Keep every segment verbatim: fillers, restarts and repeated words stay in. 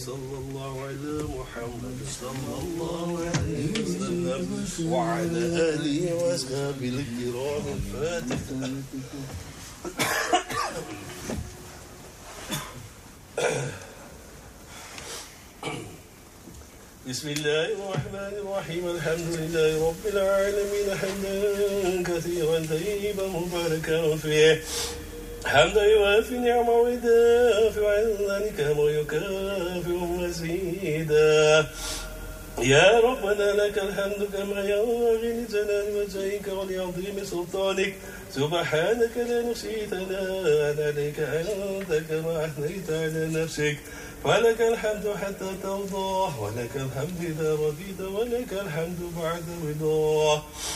صلى الله على محمد صلى الله عليه وسلم وعلى آله وأصحابه الكرام. الفاتحة. بسم الله الرحمن الرحيم. الحمد لله رب العالمين حمدا كثيرا طيبا مباركا فيه، حمدا يوافي نعمه ويدافع عن ذلك ويكافئ مزيدا. يا ربنا لك الحمد كما ينبغي لجلال وجهك ولعظيم سلطانك. سبحانك لا نحصي ثناء عليك أنت كما أثنيت على نفسك، فلك الحمد حتى ترضاه، ولك الحمد إذا رضيت، ولك الحمد بعد رضاه.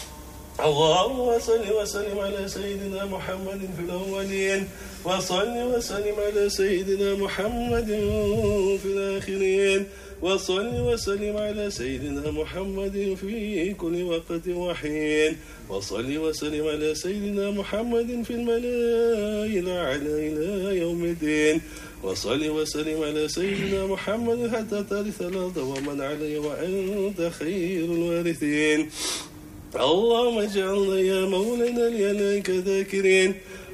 اللهم صل وسلم على سيدنا محمد في الأولين، وصل وسلم على سيدنا محمد في الآخرين، وصل وسلم على سيدنا محمد في كل وقت وحين، وصل وسلم على سيدنا محمد في الملائكة الأعلى إلى يوم الدين، وصل وسلم على سيدنا محمد حتى ترث الأرض ومن عليها وأنت خير الوارثين. اللهم اجعلنا يا مولانا لأنك ذاكرين،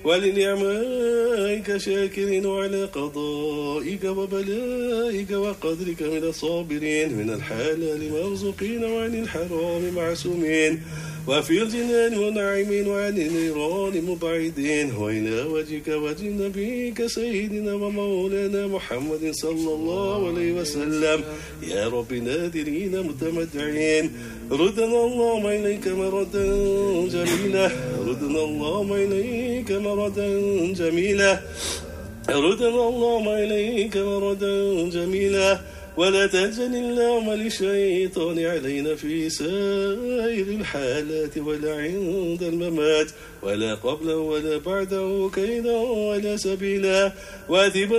ولنعمائك شاكرين، وعلى قضائك وبلائك وقدرك من الصابرين، من الحلال مرزقين وعن الحرام معصومين، وفي الجنان ونعيمين وعن النيران مبعدين، وإلى وجهك وجه نبيك سيدنا ومولانا محمد صلى الله عليه وسلم. يا رب نادرين متمتعين، ردنا اللهم إليك مردا جميلة، ردنا اللهم إليك مردا جميلة، ردنا اللهم إليك مردا جميلة، ولا تجن اللوم للشيطان علينا في سائر الحالات، ولا عند الممات، ولا قبله ولا بعده كيدا ولا سبيلا. واثبنا